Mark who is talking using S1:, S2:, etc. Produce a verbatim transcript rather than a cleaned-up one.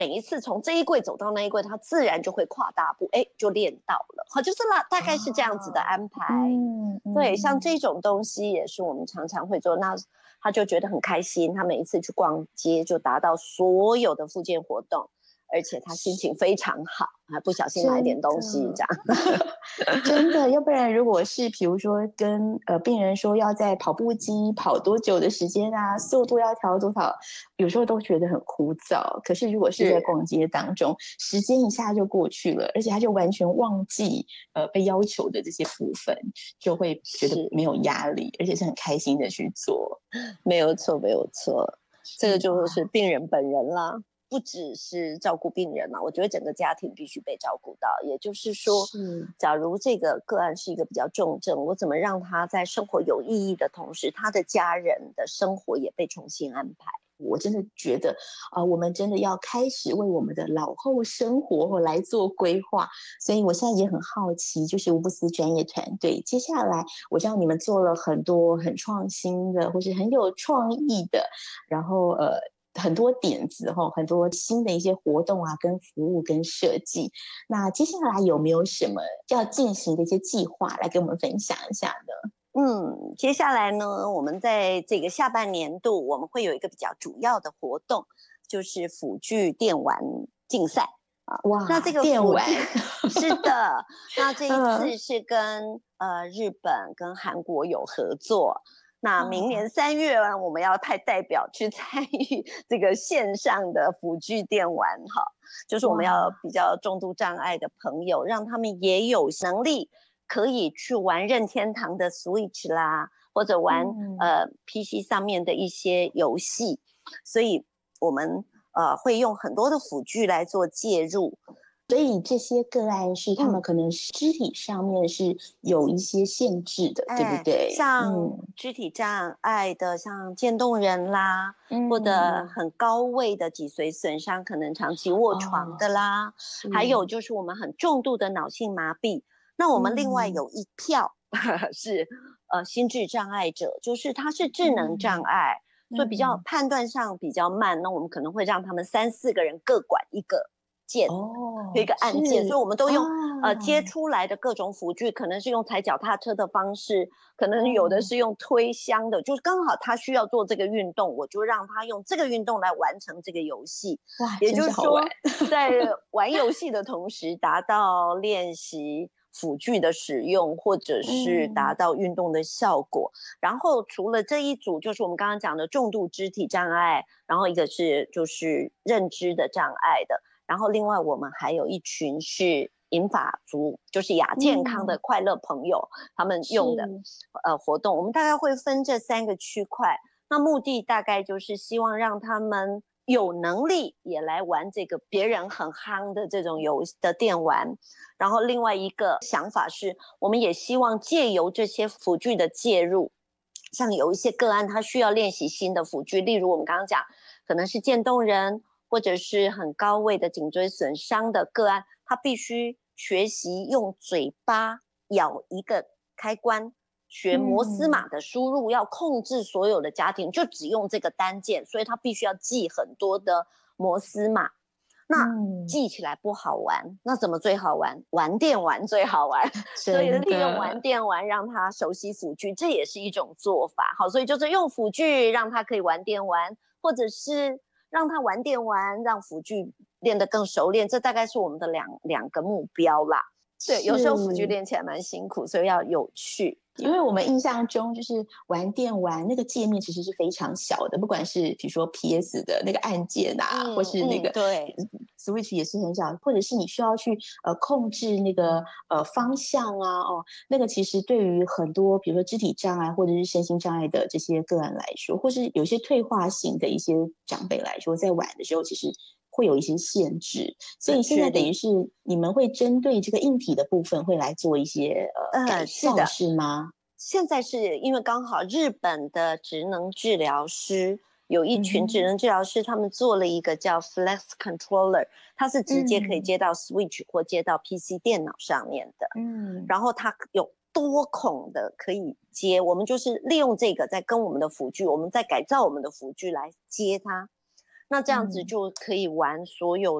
S1: 每一次从这一柜走到那一柜，他自然就会跨大步，哎，就练到了。好，就是啦，大概是这样子的安排。
S2: 嗯嗯、
S1: 对，像这种东西也是我们常常会做。那他就觉得很开心，他每一次去逛街就达到所有的复健活动，而且他心情非常好，还不小心买点东西这样。
S2: 真的，要不然如果是比如说跟呃病人说要在跑步机跑多久的时间啊，速度要调多少，有时候都觉得很枯燥。可是如果是在逛街当中，时间一下就过去了，而且他就完全忘记呃被要求的这些部分，就会觉得没有压力，而且是很开心的去做。
S1: 没有错，没有错，这个就是病人本人啦。不只是照顾病人嘛，我觉得整个家庭必须被照顾到。也就是说，是假如这个个案是一个比较重症，我怎么让他在生活有意义的同时，他的家人的生活也被重新安排。
S2: 我真的觉得啊、呃，我们真的要开始为我们的老后生活来做规划。所以我现在也很好奇，就是吴布斯专业团队接下来，我知道你们做了很多很创新的，或是很有创意的，然后呃。很多点子很多新的一些活动啊，跟服务跟设计。那接下来有没有什么要进行的一些计划来跟我们分享一下呢？
S1: 嗯，接下来呢，我们在这个下半年度，我们会有一个比较主要的活动，就是辅具电玩竞赛啊。
S2: 哇，
S1: 那这个
S2: 电玩
S1: 是的，那这一次是跟、呃日本跟韩国有合作。那明年三月我们要派代表去参与这个线上的辅具电玩哈，就是我们要比较重度障碍的朋友，让他们也有能力可以去玩任天堂的 Switch 啦，或者玩、嗯、呃 P C 上面的一些游戏，所以我们呃会用很多的辅具来做介入。
S2: 所以这些个案是他们可能肢体上面是有一些限制的，嗯、对不对？
S1: 像肢体障碍的，像渐冻人啦，嗯、或者很高位的脊髓损伤，可能长期卧床的啦，哦、还有就是我们很重度的脑性麻痹。那我们另外有一票、嗯、是呃心智障碍者，就是他是智能障碍，嗯、所以比较判断上比较慢，那我们可能会让他们三四个人各管一个键，哦，有一个按键，所以我们都用、哦、呃接出来的各种辅具，可能是用踩脚踏车的方式，可能有的是用推箱的，哦、就是刚好他需要做这个运动，我就让他用这个运动来完成这个游戏。
S2: 哇，
S1: 也就是说，在玩游戏的同时，达到练习辅具的使用，或者是达到运动的效果。嗯、然后除了这一组，就是我们刚刚讲的重度肢体障碍，然后一个是就是认知的障碍的。然后另外我们还有一群是银发族，就是亚健康的快乐朋友、嗯、他们用的呃活动，我们大概会分这三个区块。那目的大概就是希望让他们有能力也来玩这个别人很夯的这种游戏的电玩。然后另外一个想法是，我们也希望借由这些辅具的介入，像有一些个案他需要练习新的辅具，例如我们刚刚讲可能是渐冻人，或者是很高位的颈椎损伤的个案，他必须学习用嘴巴咬一个开关，学摩斯码的输入，嗯、要控制所有的家庭，就只用这个单键，所以他必须要记很多的摩斯码。那记起来不好玩，嗯、那怎么最好玩？玩电玩最好玩，所以利用玩电玩让他熟悉辅具，这也是一种做法。好，所以就是用辅具让他可以玩电玩，或者是让他玩电玩，让辅具练得更熟练，这大概是我们的两两个目标啦。对，有时候辅具练起来蛮辛苦，所以要有趣。
S2: 因为我们印象中就是玩电玩那个界面其实是非常小的，不管是比如说 P S 的那个按键啊，嗯、或是那个、
S1: 嗯、对
S2: Switch 也是很小，或者是你需要去呃控制那个呃方向啊，哦，那个其实对于很多比如说肢体障碍或者是身心障碍的这些个案来说，或是有些退化型的一些长辈来说，在玩的时候其实会有一些限制，所以现在等于是你们会针对这个硬体的部分会来做一些呃改造、呃、是, 是吗？
S1: 现在是因为刚好日本的职能治疗师有一群职能治疗师，他们做了一个叫 Flex Controller， 它是直接可以接到 Switch 或接到 P C 电脑上面的，嗯，然后它有多孔的可以接，我们就是利用这个在跟我们的辅具，我们在改造我们的辅具来接它。 那这样子
S2: 嗯
S1: 就可以玩所有